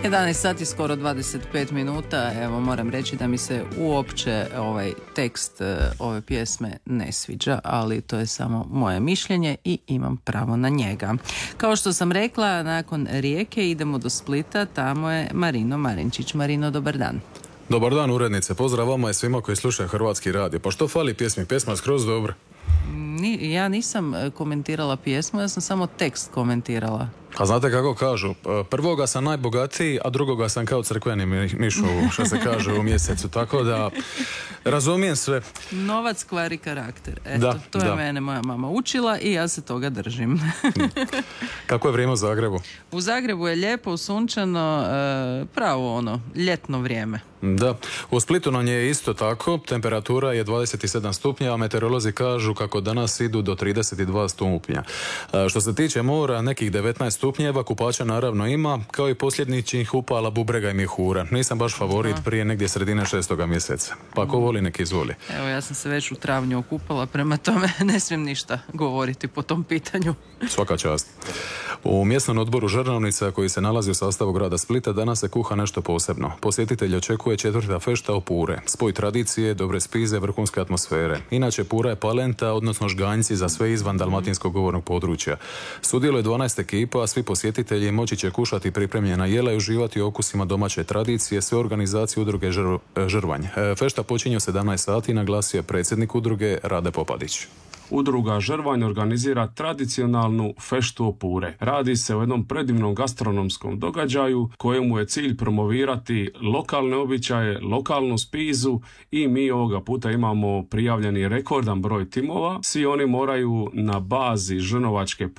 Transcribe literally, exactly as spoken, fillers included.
jedanaest sati, skoro dvadeset pet minuta. Evo, moram reći da mi se uopće ovaj tekst ove pjesme ne sviđa, ali to je samo moje mišljenje i imam pravo na njega. Kao što sam rekla, nakon Rijeke idemo do Splita, tamo je Marino Marinčić. Marino, dobar dan. Dobar dan, urednice. Pozdrav vama i svima koji slušaju Hrvatski radio. Pa što fali pjesmi? Pjesma je skroz dobra. Ni, ja nisam komentirala pjesmu, ja sam samo tekst komentirala. A znate kako kažu, prvoga sam najbogatiji, a drugoga sam kao crkveni miš u, što se kaže, u mjesecu, tako da razumijem sve. Novac kvari karakter, eto, da, to je da. mene moja mama učila i ja se toga držim. Kako je vrijeme u Zagrebu? U Zagrebu je lijepo, sunčano, pravo ono, ljetno vrijeme. Da, u Splitu nam je isto tako, temperatura je dvadeset sedam stupnja, a meteorolozi kažu kako danas idu do trideset dva stupnja. Što se tiče mora, nekih devetnaest stupnjeva, kupača naravno ima, kao i posljednjih upala bubrega i mjehura. Nisam baš favorit prije negdje sredine šestoga mjeseca. Pa ako voli, nek izvoli. Evo, ja sam se već u travnju okupala, prema tome ne smijem ništa govoriti po tom pitanju. Svaka čast. U mjesnom odboru Žrnovnica, koji se nalazi u sastavu grada Splita, danas se kuha nešto posebno. Posjetitelj očekuje četvrta fešta o pure. Spoj tradicije, dobre spize, vrhunske atmosfere. Inače, pura je palenta, odnosno žganjci za sve izvan dalmatinskog govornog područja. Sudjeluje dvanaest ekipa, a svi posjetitelji moći će kušati pripremljena jela i uživati u okusima domaće tradicije, sve organizacije udruge Žr- Žrvanj. Fešta počinje u sedamnaest sati, naglasio je predsjednik udruge Rade Popadić. Udruga Žrvanj organizira tradicionalnu feštu opure. Radi se o jednom predivnom gastronomskom događaju kojemu je cilj promovirati lokalne običaje, lokalnu spizu i mi ovoga puta imamo prijavljeni rekordan broj timova. Svi oni moraju na bazi žrnovačke